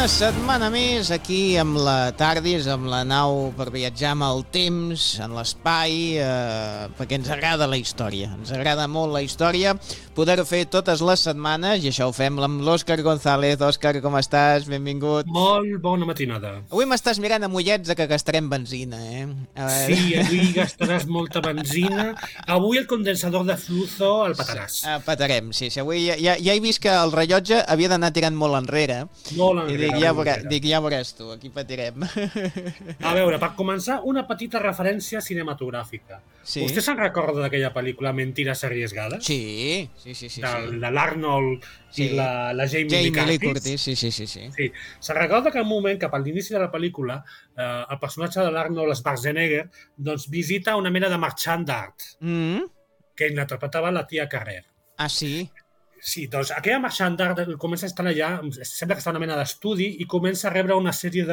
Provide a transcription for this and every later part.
Una setmana més aquí amb la TARDIS, amb la nau per viatjar amb el temps, en l'espai, perquè ens agrada la història. Ens agrada molt la història, poder-ho fer totes les setmanes, i això ho fem amb l'Òscar González. Òscar, com estàs? Benvingut. Molt bona matinada. Avui m'estàs mirant amb ullets que gastarem benzina, eh? Sí, avui gastaràs molta benzina. Avui el condensador de flujo el pataràs. Patarem, sí. Avui ja he vist que el rellotge havia d'anar tirant molt enrere. Molt enrere. I ja veuràs tu, aquí patirem. A veure, per començar, una petita referència cinematogràfica. Sí. Vostè se'n recorda d'aquella pel·lícula Mentiras arriesgadas? Sí. De l'Arnold i la Jamie Lee Curtis. Sí. Sí. Se'n recorda que en un moment, cap a l'inici de la pel·lícula, el personatge de l'Arnold Schwarzenegger doncs, visita una mena de marxant d'art, que l'interpretava la tia Carrer. Ah, sí? Sí, doncs aquella marxant d'art comença a estar allà, sembla que està una mena d'estudi, i comença a rebre una sèrie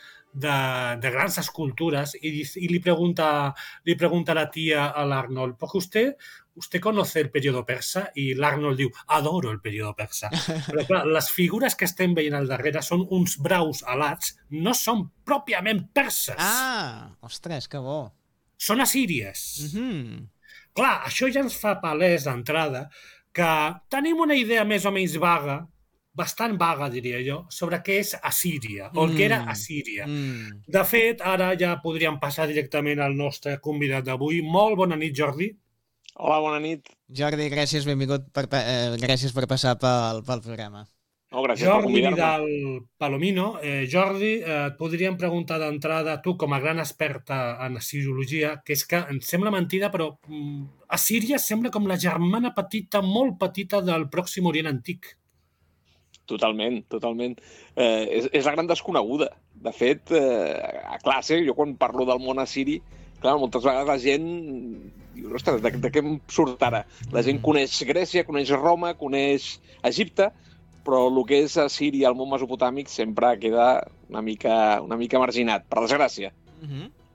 de grans escultures y le pregunta a la tía al Arnold, ¿por qué usted conoce el periodo persa? Y l'Arnold diu, adoro el periodo persa. Però clar, les figures que estem veient al darrere són uns braus alats, no són pròpiament perses. Ah, ostres, que bo. Són assíries. Clar, això ja ens fa palès d'entrada que tenim una idea més o menys vaga, bastant vaga, diria jo, sobre què és Assíria, o el que era Assíria. De fet, ara ja podríem passar directament al nostre convidat d'avui. Molt bona nit, Jordi. Hola, bona nit. Jordi, gràcies, benvingut, gràcies per passar pel programa. No, gràcies per convidar-me. Jordi Vidal Palomino. Jordi, et podríem preguntar d'entrada, tu com a gran experta en assiriologia, que és que em sembla mentida, però Assíria sembla com la germana petita, molt petita del Pròxim Orient Antic. Totalment. És la gran desconeguda. De fet, a classe, jo quan parlo del món assiri, clar, moltes vegades la gent diu, ostres, de què em surt ara? La gent coneix Grècia, coneix Roma, coneix Egipte, però el que és Assíria, el món mesopotàmic, sempre queda una mica marginat, per desgràcia.